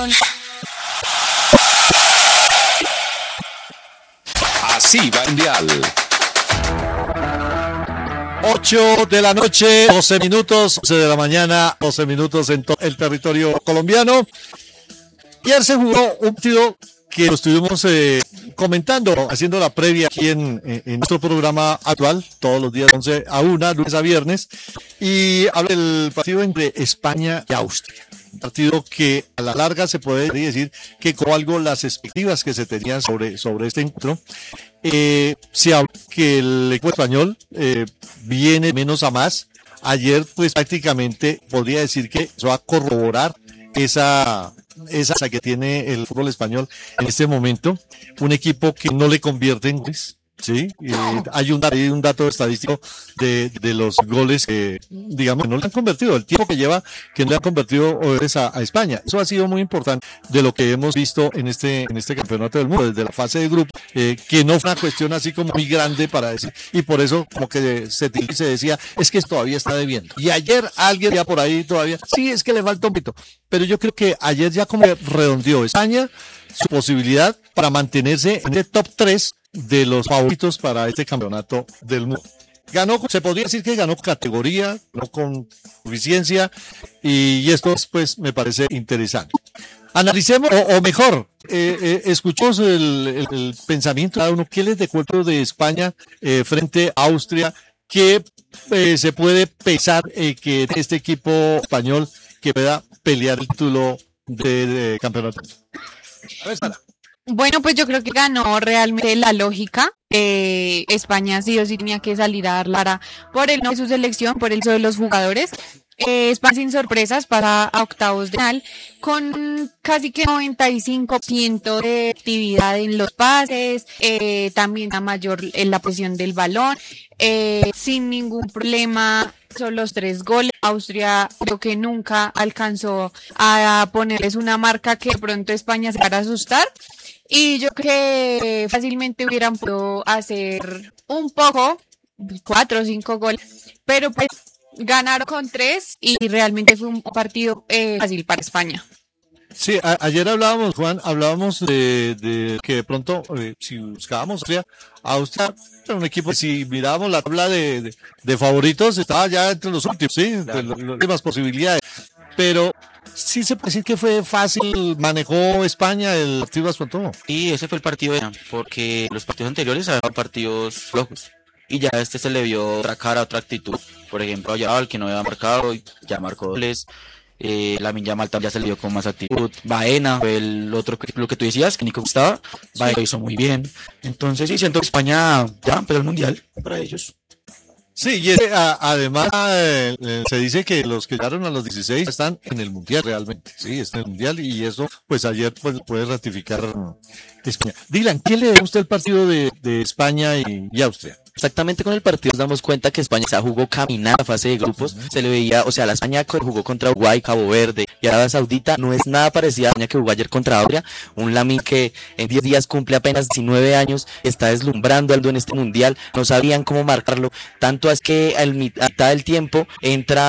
Así va el Mundial. 8 de la noche, 12 minutos, 11 de la mañana, 12 minutos en todo el territorio colombiano. Ayer se jugó un partido que lo estuvimos comentando, haciendo la previa aquí en nuestro programa actual, todos los días 11 a 1, lunes a viernes, y habla del partido entre España y Austria. Un partido que a la larga se puede decir que con algo las expectativas que se tenían sobre este encuentro. Se habla que el equipo español viene menos a más. Ayer pues prácticamente podría decir que se va a corroborar esa que tiene el fútbol español en este momento, un equipo que no le convierte en goles, ¿sí? Hay un dato estadístico de los goles que, digamos, no le han convertido, el tiempo que lleva que no le han convertido goles a España. Eso ha sido muy importante de lo que hemos visto en este campeonato del mundo, desde la fase de grupo, que no fue una cuestión así como muy grande para decir, y por eso como que se decía, es que todavía está debiendo. Y ayer alguien ya por ahí todavía, sí, es que le falta un poquito. Pero yo creo que ayer ya como redondeó España su posibilidad para mantenerse en el top 3 de los favoritos para este campeonato del mundo. Se podría decir que ganó categoría, no con suficiencia, y esto pues me parece interesante. Analicemos, o mejor, escuchemos el pensamiento de cada uno. ¿Qué les recuerdo de España frente a Austria? ¿Qué se puede pensar que este equipo español que pueda pelear el título de campeonato? A ver, Sara. Bueno, pues yo creo que ganó realmente la lógica. España sí o sí tenía que salir a dar lara por el no de su selección, por el uso de los jugadores. España sin sorpresas pasa a octavos de final con casi que 95% de actividad en los pases, también a mayor en la posición del balón, sin ningún problema. Son los 3 goles. Austria creo que nunca alcanzó a ponerles una marca que de pronto España se va a asustar. Y yo creo que fácilmente hubieran podido hacer un poco, 4 o 5 goles, pero pues ganaron con 3 y realmente fue un partido fácil para España. Sí, ayer hablábamos, Juan, de que de pronto, si buscábamos Austria era un equipo, si mirábamos la tabla de favoritos, estaba ya entre los últimos, sí, de las últimas posibilidades, pero sí se puede decir que fue fácil, manejó España el partido afrontó. Y ese fue el partido porque los partidos anteriores eran partidos flojos. Y ya se le vio otra cara, otra actitud. Por ejemplo, Ayabal, que no había marcado, ya marcó goles. Lamine Yamal también ya se le dio con más actitud. Baena, el otro lo que tú decías, que Nico estaba, Baena lo hizo muy bien. Entonces sí, siento que España ya empezó el Mundial para ellos. Sí, y además se dice que los que llegaron a los 16 están en el Mundial realmente, sí, están en el Mundial, y eso pues ayer pues puede ratificar España. Dylan, ¿qué le da usted el partido de España y Austria? Exactamente, con el partido nos damos cuenta que España se jugó caminar a fase de grupos, se le veía, o sea, la España que jugó contra Uruguay, Cabo Verde y Arabia Saudita no es nada parecida a la España que jugó ayer contra Austria, un Lamine que en 10 días cumple apenas 19 años, está deslumbrando en este mundial, no sabían cómo marcarlo, tanto es que a mitad del tiempo entra